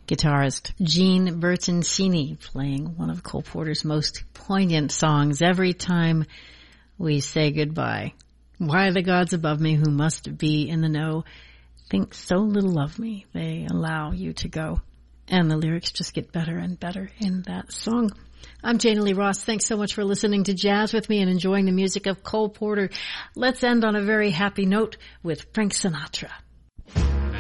Guitarist Gene Bertoncini playing one of Cole Porter's most poignant songs, Every Time We Say Goodbye. Why the gods above me who must be in the know think so little of me, they allow you to go. And the lyrics just get better and better in that song. I'm Jana Lee Ross. Thanks so much for listening to Jazz with me and enjoying the music of Cole Porter. Let's end on a very happy note with Frank Sinatra.